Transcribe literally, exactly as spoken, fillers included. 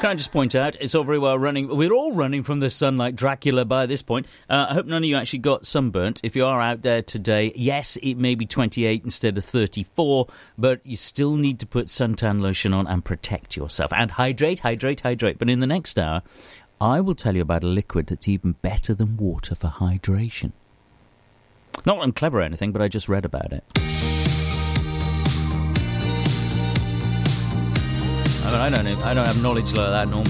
Can I just point out, it's all very well running. We're all running from the sun like Dracula by this point. Uh, I hope none of you actually got sunburnt. If you are out there today, yes, it may be twenty-eight instead of thirty-four, but you still need to put suntan lotion on and protect yourself. And hydrate, hydrate, hydrate. But in the next hour, I will tell you about a liquid that's even better than water for hydration. Not that I'm clever or anything, but I just read about it. I don't, I don't, I don't have knowledge like that normally.